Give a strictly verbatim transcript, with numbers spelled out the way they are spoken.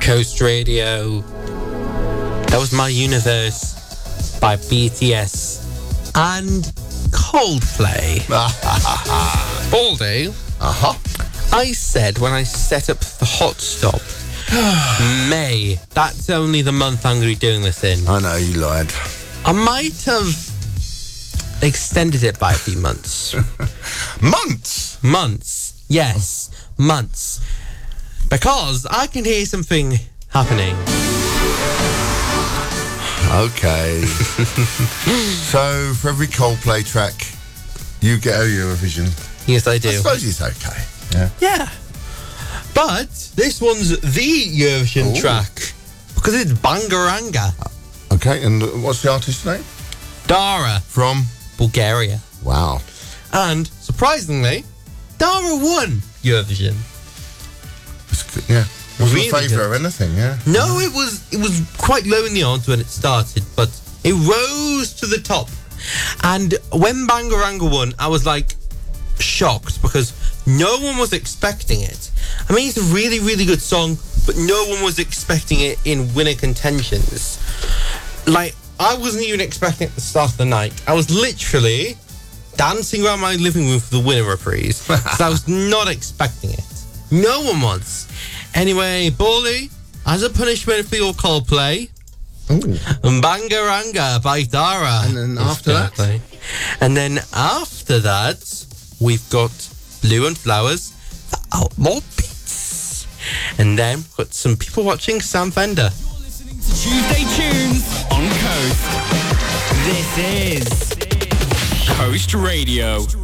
Coast Radio. That was My Universe by B T S and Coldplay. Baldy. Uh-huh. I said when I set up the hot stop, May, that's only the month I'm going to be doing this in. I know, you lied. I might have extended it by a few months. Months? Months. Yes, months. Because I can hear something happening. Okay. So, for every Coldplay track, you get a Eurovision. Yes, I do. I suppose it's okay. Yeah. Yeah. But this one's the Eurovision Ooh. track because it's Bangaranga. Okay, and what's the artist's name? Dara From? Bulgaria. Wow. And surprisingly, Dara won Eurovision. That's good, yeah. Wasn't Really a favourite good. or anything, yeah? No, it was it was quite low in the odds when it started, but it rose to the top. And when Bangaranga won, I was like shocked because no one was expecting it. I mean, it's a really, really good song, but no one was expecting it in winner contentions. Like, I wasn't even expecting it at the start of the night. I was literally dancing around my living room for the winner reprise. So I was not expecting it. No one was. Anyway, Baldy, as a punishment for your Coldplay, Ooh. Bangaranga by Dara. And then after that? that? And then after that, we've got Blue and Flowers for Outlaw Beats. And then we've got some people watching Sam Fender. Tuesday Tunes on Coast. This is Coast Radio.